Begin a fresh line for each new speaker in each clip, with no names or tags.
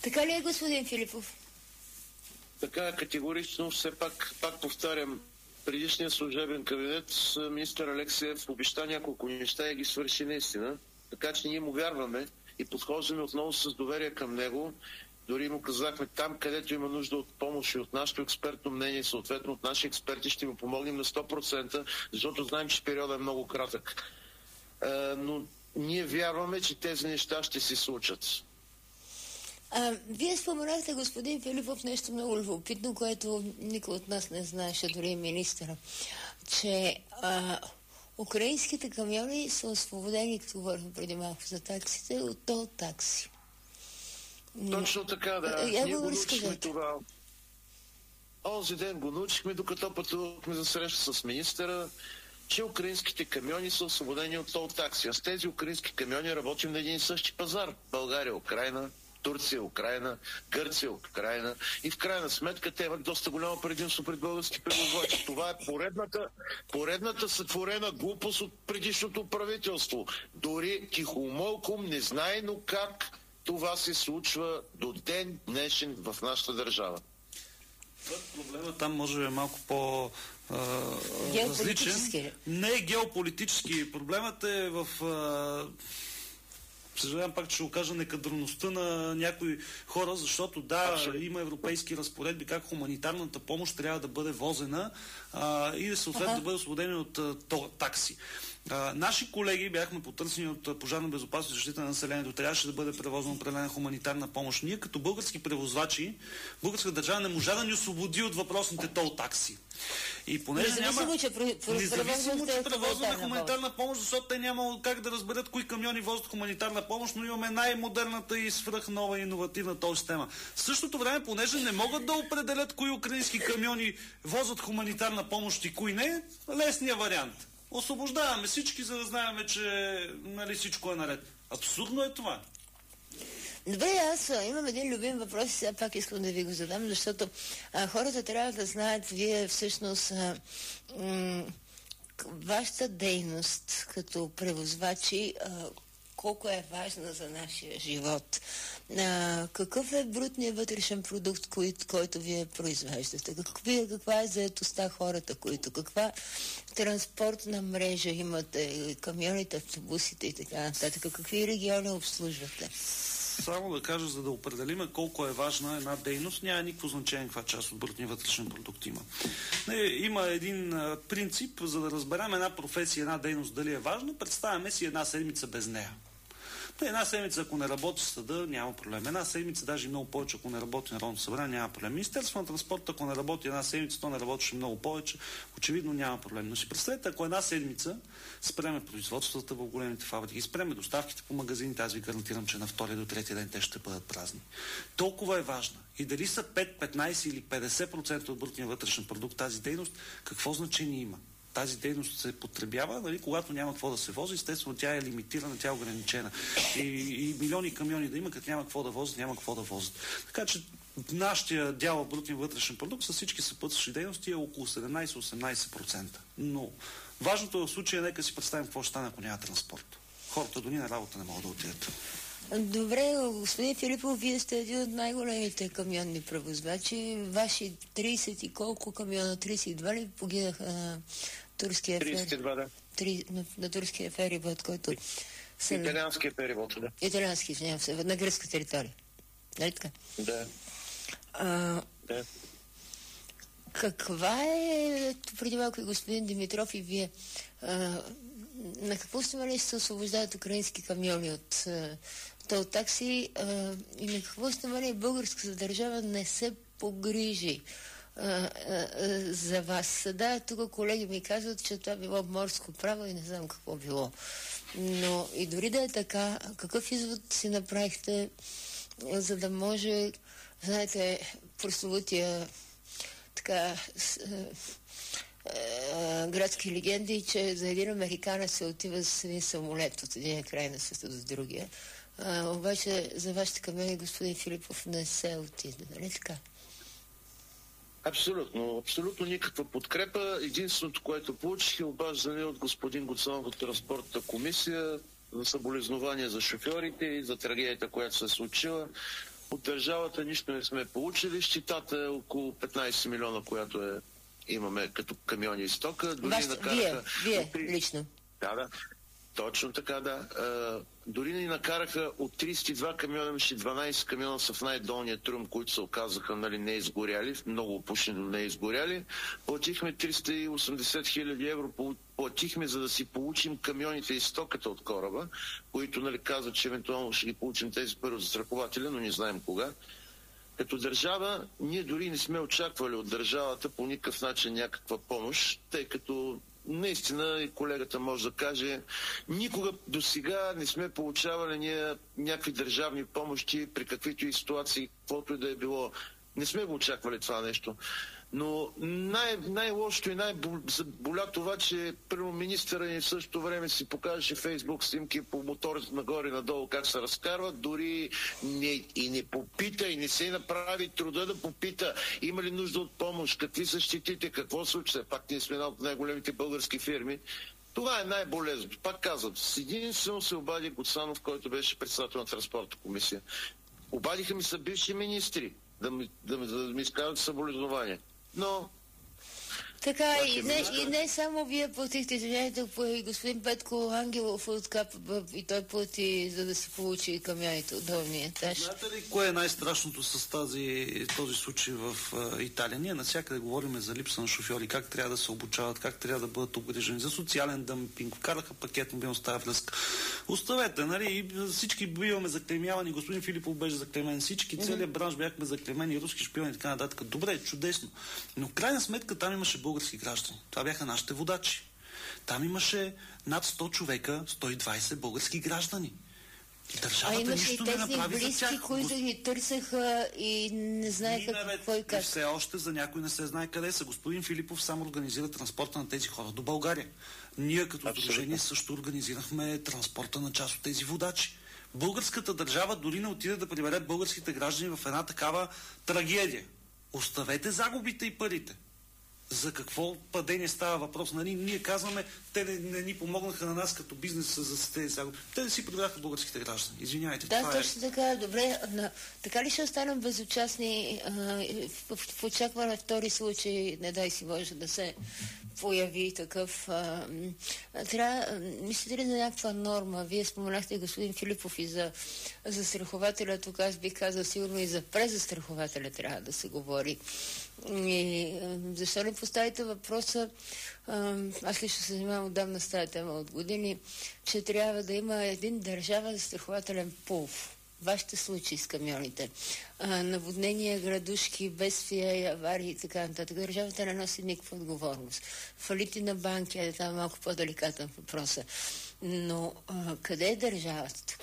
Така ли е, господин Филипов?
Така категорично, все пак повтарям, предишният служебен кабинет министър Алексиев обеща няколко неща и ги свърши наистина. Така че ние му вярваме и подхождаме отново с доверие към него. Дори му казахме там, където има нужда от помощ и от нашето експертно мнение, съответно от наши експерти, ще му помогнем на 100%, защото знаем, че периодът е много кратък. Но ние вярваме, че тези неща ще се случат.
Вие споменахте, господин Филипов, нещо много любопитно, което никой от нас не знаеше, дори и министъра, че украинските камиони са освободени, като говорим преди малко за таксите, от тол такси.
Точно така, да. Ние го научихме това. Онзи ден го научихме, докато пътувахме за среща с министъра, че украинските камиони са освободени от тол такси. А с тези украински камиони работим на един и същи пазар. България, Украйна, Турция, Украйна, Гърция, Украйна. И в крайна сметка те имат доста голямо предимство пред български превозвачи. Това е поредната сътворена глупост от предишното правителство. Дори тихомълком, незнайно как това се случва до ден днешен в нашата държава.
Проблема там може би е малко по-различен. Не е геополитически. Проблемът е в... Съжалявам пак, че ще окажа некадърността на някои хора, защото има европейски разпоредби как хуманитарната помощ трябва да бъде возена и да съответно да бъде освободени от такси. Наши колеги бяхме потърсени от Пожарна безопасност и защита на населението. Трябваше да бъде превозена определена хуманитарна помощ. Ние като български превозвачи, българска държава не можа да ни освободи от въпросните тол такси. И понеже
независимо, че
превозваме хуманитарна помощ, защото те няма как да разберат кои камиони возят хуманитарна помощ, но имаме най-модерната и свръхнова иновативна тол система. В същото време, понеже не могат да определят кои украински камиони возят хуманитарна помощ и кои не, лесният вариант. Освобождаваме всички, за да знаем, че всичко е наред. Абсурдно е това.
Добре, аз имам един любим въпрос и сега пак искам да ви го задам, защото хората трябва да знаят, вие всъщност вашата дейност като превозвачи колко е важна за нашия живот. Какъв е брутният вътрешен продукт, който вие произвеждате? Каква е заетостта хората, каква транспортна мрежа имате, камионите, автобусите и така нататък? Какви региони обслужвате?
Само да кажа, за да определиме колко е важна една дейност, няма никакво значение каква част от брутния вътрешен продукт има. Има един принцип, за да разберем една професия, една дейност дали е важна, представяме си една седмица без нея. Една седмица, ако не работи съда, няма проблем. Една седмица, даже много повече, ако не работи Народното събрание, няма проблем. Министерството на транспорта, ако не работи една седмица, то не работеше много повече, очевидно няма проблем. Но си представете, ако една седмица спреме производствата в големите фабрики, спреме доставките по магазините, аз ви гарантирам, че на втория до третия ден те ще бъдат празни. Толкова е важна. И дали са 5, 15 или 50% от брутния вътрешен продукт тази дейност, какво значение има? Тази дейност се потребява, когато няма какво да се вози, естествено тя е лимитирана, тя е ограничена. И милиони камиони да има, като няма какво да возят, няма какво да возят. Така че нашия дял в брутния вътрешен продукт с всички съпътстващи дейности е около 17-18%. Но важното в случая, нека си представим какво ще стане, ако няма транспорт. Хората дори на работа не могат да отидат.
Добре, господин Филипов, вие сте един от най-големите камионни превозвачи. Ваши 30 и колко камиона, 32 ли погинаха на турския фери?
32, да.
На турския ферибот, който...
Италианския ферибот, да.
Италиански, извинявам се, на гръцка територия. Нали така?
Да. Да.
Каква е, преди малко и господин Димитров и вие, на какво основание се освобождават украински камиони от тол такси и на какво основание българската държава не се погрижи за вас? Да, тук колеги ми казват, че това било морско право и не знам какво било. Но и дори да е така, какъв извод си направихте, за да може, знаете, прословутия така градски легенди, че за един американец се отива с един самолет от един край на света до другия. Обаче за вашите камиони, господин Филипов, не се отиде, нали така?
Абсолютно. Абсолютно никаква подкрепа. Единственото, което получих, е обаждане от господин Гоцанов от Транспортната комисия за съболезнования за шофьорите и за трагедията, която се е случила. От държавата нищо не сме получили. Щитата е около 15 милиона, която имаме като камиони и стока. Дори накараха...
Вие лично.
Да. Точно така, да. Дори ни накараха от 32 камиона, имаше 12 камиона са в най-долния тръм, които се оказаха не изгоряли, много опушени, но не изгоряли. Платихме 380 хиляди евро, платихме, за да си получим камионите и стоката от кораба, които казват, че евентуално ще ги получим тези първо застрахователя, но не знаем кога. Като държава, ние дори не сме очаквали от държавата по никакъв начин някаква помощ, тъй като наистина, и колегата може да каже, никога до сега не сме получавали ние някакви държавни помощи при каквито и ситуации, каквото и да е било. Не сме го очаквали това нещо. Но най-лошото и най-боля това, че първо министъра ни в същото време си покажеше Фейсбук снимки по моторите нагоре и надолу как се разкарват, дори не попита и не се направи труда да попита има ли нужда от помощ, какви са щетите, какво случва. Пак ние сме една от най-големите български фирми. Това е най-болезното. Пак казвам, единствено се обади Гоцанов, който беше председател на транспортна комисия. Обадиха ми са бивши министри да ми изкажат съболезнования. Но...
Така, и не само вие платихте, извиняйте, и господин Петко Ангелов от КАП, и той плати, за да си получи камионите от долния етаж.
Знаете ли кое е най-страшното с този случай в Италия? Ние навсякъде говорим за липса на шофьори, как трябва да се обучават, как трябва да бъдат обгрижени, за социален дъмпинг, вкараха пакет мобилност тази връзка. Оставете, нали, всички биваме заклеймявани, господин Филипов беше заклеймен, всички, целият бранш бяхме заклеймени, руски шпиони и така нататък. Добре, чудесно. Но в крайна сметка там имаше български граждани. Това бяха нашите водачи. Там имаше над 100 човека, 120 български граждани. И държавата нищо не направи
близки,
за тях.
Които ни търсеха и не знаеха какво и как.
Все още за някой не се знае къде са. Господин Филипов сам организира транспорта на тези хора до България. Ние като сдружение също организирахме транспорта на част от тези водачи. Българската държава дори не отиде да прибере българските граждани в една такава трагедия. Оставете загубите и парите. За какво падение става въпрос? Нали? Ние казваме, те не ни помогнаха на нас като бизнес за тези загуби. Те не си предаваха българските граждани. Извинявайте.
Да, точно така. Добре. Така ли ще останем безучастни в очакване втори случай, не дай си Боже, да се появи такъв... мислите ли за някаква норма? Вие споменахте господин Филипов и за застрахователя. Тук аз бих казал сигурно и за презастрахователя трябва да се говори. И защо не поставите въпроса, аз лично се занимавам отдавна с тази тема от години, че трябва да има един държавен застрахователен пул. Вашите случаи с камионите, наводнения, градушки, бедствия и аварии и така нататък. Държавата не носи никаква отговорност. Фалити на банки, е там малко по-деликатен въпроса. Но къде е държавата тук?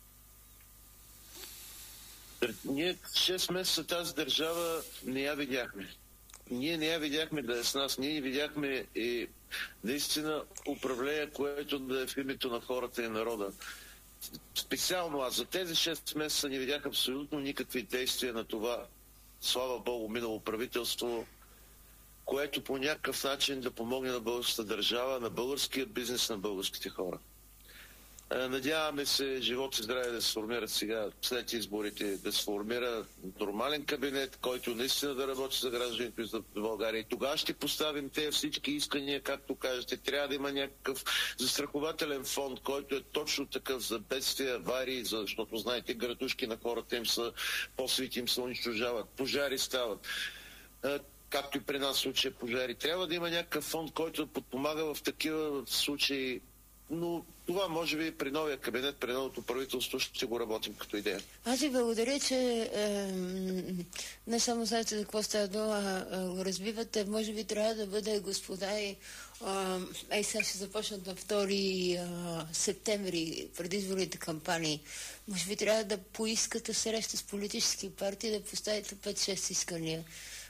Ние 6 месеца тази държава не я видяхме. Ние не я видяхме да е с нас. Ние видяхме и наистина управление, което да е в името на хората и народа. Специално аз за тези 6 месеца не видях абсолютно никакви действия на това, слава Богу, минало правителство, което по някакъв начин да помогне на българската държава, на българския бизнес, на българските хора. Надяваме се живот и здраве да се формират сега, след изборите, да се формира нормален кабинет, който наистина да работи за гражданите за България. И тогава ще поставим тези всички искания, както кажете. Трябва да има някакъв застрахователен фонд, който е точно такъв за бедствия, аварии, защото знаете, градушки на хората им са по-свити, им се унищожават, пожари стават. Както и при нас случая пожари. Трябва да има някакъв фонд, който да подпомага в такива случаи. Но това може би при новия кабинет, при новото правителство ще го работим като идея.
Аз ви благодаря, че не само знаете за какво става дума, го разбивате. Може би трябва да бъде, господа, и сега ще започнат на 2 септември предизборните кампании. Може би трябва да поискате среща с политически партии, да поставите 5-6 искания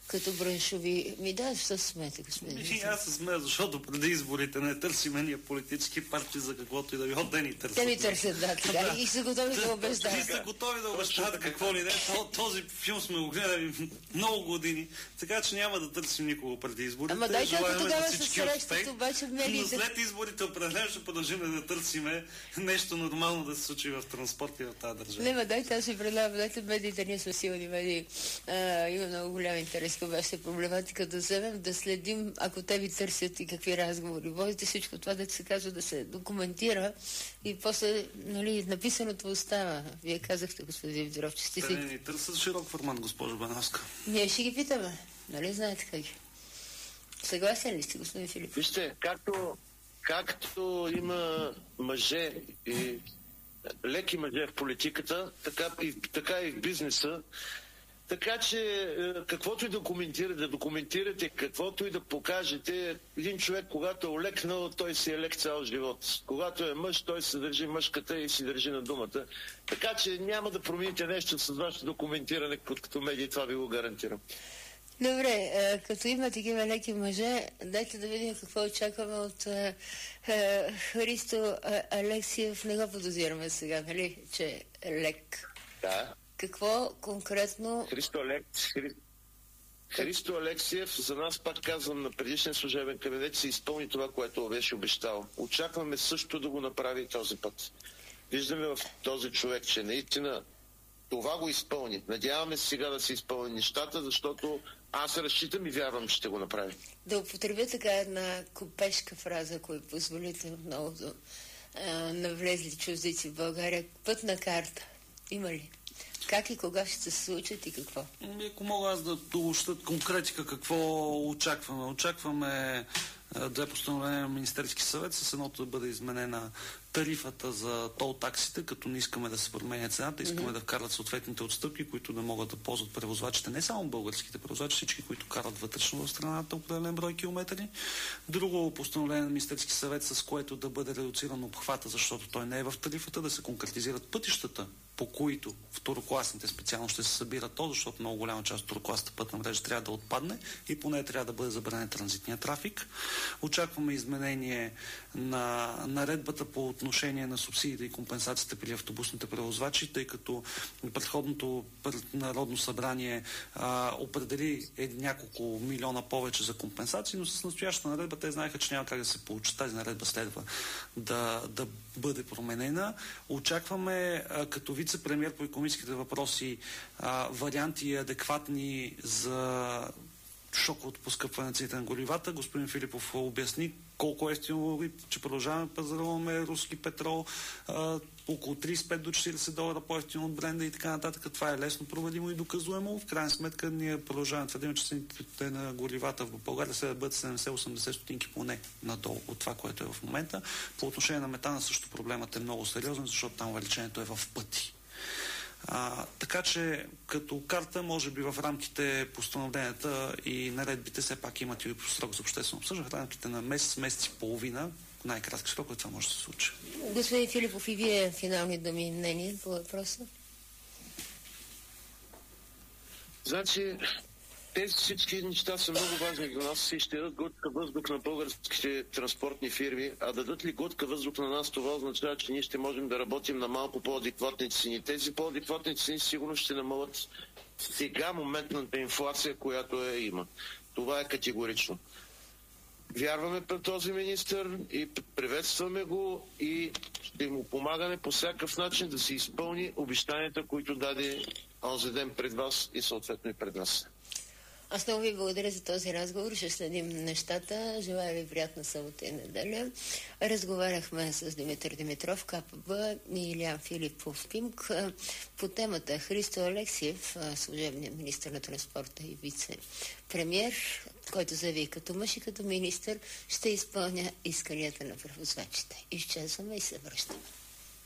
като браншови. Да, защо се смеете, господин?
Аз се смея, защото преди изборите не търсиме ние политически партии за каквото и да било, те ни търсят.
Те ни търсят, да, така. И са готови да обещават.
И са готови да обещават какво ли не. Този филм сме го гледали много години, така че няма да търсим никого преди изборите.
Ама дайте, ако тогава се срещат, обаче в медиите.
Но след изборите определено ще продължим да търсиме нещо нормално да се случи в транспорта и в тази държава.
Не, дайте, аз ви предлагам, дайте медиите, ние сме силни медии. Има много голям интерес към вашата проблематика, да вземем, да следим, ако те ви търсят и какви разговори водите, всичко това, да се казва, да се документира и после, нали, написаното остава. Вие казахте, господин Димитров, че сте си...
Те ни търсят широк формат, госпожо Банавска.
Ние ще ги питаме. Нали знаете как ги? Съгласен ли сте, господин Филипов?
Вижте, както има мъже и леки мъже в политиката, така и в бизнеса. Така че, каквото и да документирате, каквото и да покажете, един човек, когато е олекнал, той си е лек цял живот. Когато е мъж, той се държи мъжката и си държи на думата. Така че няма да промените нещо с вашето документиране, като медии, това ви го гарантирам.
Добре, като има такива леки мъже, дайте да видим какво очакваме от Христо Алексиев. Не го подозираме сега, нали, че е лек.
Да.
Какво конкретно...
Христо Алексиев, за нас, пак казвам, на предишния служебен кабинет се изпълни това, което беше обещал. Очакваме също да го направи този път. Виждаме в този човек, че наистина това го изпълни. Надяваме се сега да се изпълни нещата, защото аз разчитам и вярвам, че ще го направи.
Да употребя така една купешка фраза, ако ви позволите, много навлезли чуждици в България. Пътна карта. Има ли? Как и кога ще се случат и какво?
Ако мога аз да дообща конкретика какво очакваме. Очакваме две постановления на Министерски съвет, с едното да бъде изменена тарифата за тол таксите, като не искаме да се променя цената, искаме да вкарат съответните отстъпки, които да могат да ползват превозвачите, не само българските превозвачи, всички, които карат вътрешно в страната определен брой километри. Друго постановление на Министерски съвет, с което да бъде редуциран обхвата, защото той не е в тарифата, да се конкретизират пътищата, по които второкласните специално ще се събират то, защото много голяма част от второкласната пътна мрежа трябва да отпадне и поне трябва да бъде забранен транзитния трафик. Очакваме изменение на наредбата по отношение на субсидиите и компенсациите при автобусните превозвачи, тъй като предходното Народно събрание определи няколко милиона повече за компенсации, но с настоящата наредба те знаеха, че няма как да се получи. Тази наредба следва да бъде променена. Очакваме като вице-премиер по икономическите въпроси варианти адекватни за шоковото поскъпване на цените на горивата. Господин Филипов обясни колко естимо, че продължаваме да пазаруваме руски петрол, около 35 до 40 долара по-естимо от бренда и така нататък. Това е лесно проведимо и доказуемо. В крайна сметка ние продължаваме да твърдим, че цените на горивата в България следва да бъдат 70-80 стотинки поне надолу от това, което е в момента. По отношение на метана също проблемът е много сериозен, защото там увеличението е в пъти. Така че като карта, може би в рамките постановленията и наредбите все пак имат и срок за обществено обсъждане. В рамките на месец и половина, най-кратки срок, това може да се случи.
Господин Филипов, и вие финални думи и мнение по въпроса?
Значи, тези всички неща са много важни за нас и ще дадат глътка въздух на българските транспортни фирми, а дадат ли глътка въздух на нас, това означава, че ние ще можем да работим на малко по-адекватни цени. Тези по-адекватни цени сигурно ще намалят сега моментната инфлация, която има. Това е категорично. Вярваме пред този министър и приветстваме го и ще му помагаме по всякакъв начин да се изпълни обещанията, които даде онзи ден пред вас и съответно и пред нас.
Аз много ви благодаря за този разговор. Ще следим нещата. Желая ви приятна събота и неделя. Разговаряхме с Димитър Димитров, КПБ и Илиян Филипов, ПИМК по темата Христо Алексиев, служебният министър на транспорта и вице-премьер, който заяви като мъж и като министър ще изпълня исканията на превозвачите. Изчезваме и се връщаме.